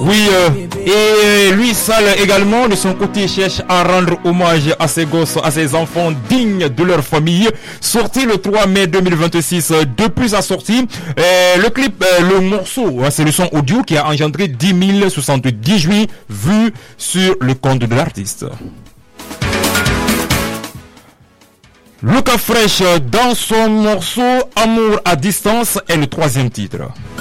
Oui, et lui, Sall également, de son côté, cherche à rendre hommage à ses gosses, à ses enfants dignes de leur famille. Sorti le 3 mai 2026. Depuis sa sortie, le clip, le morceau, c'est le son audio qui a engendré 10 078 vues sur le compte de l'artiste. Luca Fresh, dans son morceau Amour à distance, est le 3e titre.